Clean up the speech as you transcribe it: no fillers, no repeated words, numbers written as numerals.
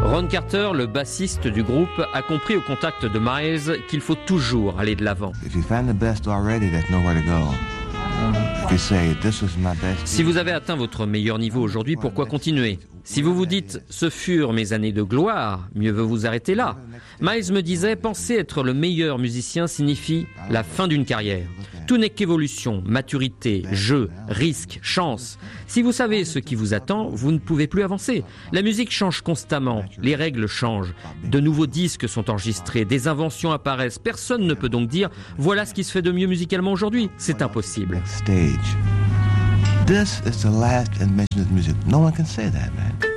Ron Carter, le bassiste du groupe, a compris au contact de Miles qu'il faut toujours aller de l'avant. Si vous avez atteint votre meilleur niveau aujourd'hui, pourquoi continuer ? Si vous vous dites « ce furent mes années de gloire », mieux vaut vous arrêter là. Miles me disait « penser être le meilleur musicien signifie la fin d'une carrière. Tout n'est qu'évolution, maturité, jeu, risque, chance. Si vous savez ce qui vous attend, vous ne pouvez plus avancer. La musique change constamment, les règles changent. De nouveaux disques sont enregistrés, des inventions apparaissent. Personne ne peut donc dire « voilà ce qui se fait de mieux musicalement aujourd'hui ». C'est impossible. This is the last invention of music. No one can say that, man.